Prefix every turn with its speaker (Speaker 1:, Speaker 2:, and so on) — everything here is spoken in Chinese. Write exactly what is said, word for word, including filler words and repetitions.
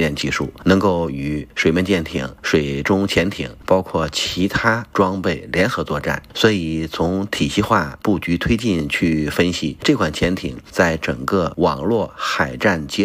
Speaker 1: 炼技术，能够与水面舰艇、水中潜艇包括其他装备联合作战。所以从体系化布局推进去分析，这款潜艇在整个网络海战结